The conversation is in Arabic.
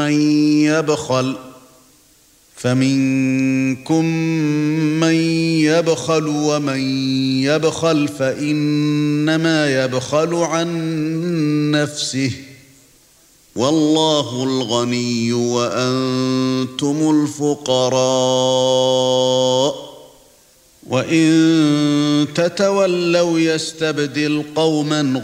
يبخل فمنكم من يبخل ومن يبخل فإنما يبخل عن نفسه والله الغني وأنتم الفقراء وإن تتولوا يستبدل قوما